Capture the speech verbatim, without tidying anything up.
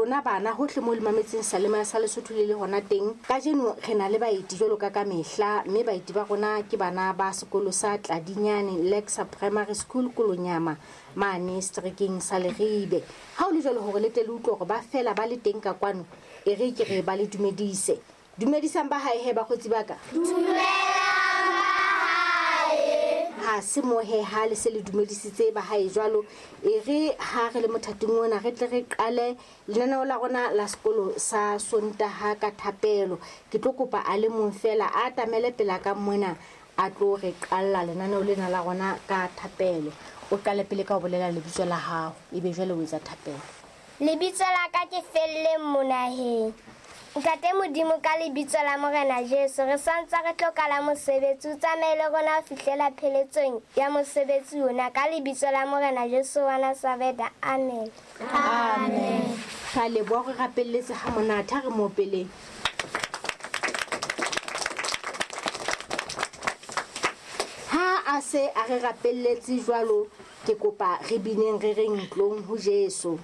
lona bana hohle mo le mametseng salema sa Lesotho le le hona teng ka jeno re na le baeti jolo ka ka mehla mme baeti ba rona ke bana ba sekolo sa Tladinyane Lexa Primary School Kolonyama mane streking sa Leribe. Ha o le jolo hore le tle le utlwe hore ba fela ba le teng ka kwano e re ke re ba le dumedise. Dumedisang ba hae he ba khotsi baka. Ha se mohe ha le se le dumedisitse ba hae jwalo e re ha re le mothating ona re tle re qale lenaneo la rona la sekolo sa Sontaha ka thapelo. Ke tlo kopa a le mong fela a tamele pela ka mona a tlo re qalla lenaneo lena la rona ka thapelo. O qale pele ka ho bolela lebitso la hao ebe jwale o etsa thapelo. Lebitso la ka ke Felle Monaheng. Ntate Modimo ka lebitso la Morena Jesu re santsa re tlokala mosebetsi o tsamaile rona ho fihlela pheletsong ya mosebetsi ona ka lebitso la Morena Jesu wa Nazareta. Amen. Amen. Ka leboha re rapelletse ha monatha re mo peleng. Ha a se a re rapelletse jwalo ke kopa re bineng re reng ntlong ho Jesu.